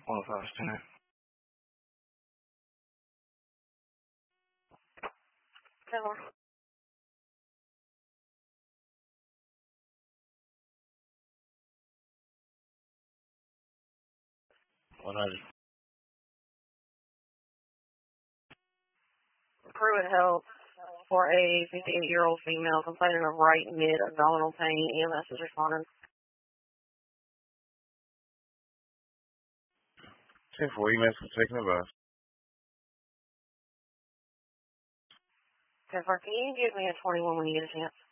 105 10. Taylor. 100. Pruitt Health for a 58-year-old female complaining of right mid-abdominal pain. EMS is responding. 10 for EMS for taking a bus. Can you give me a 21 when you get a chance?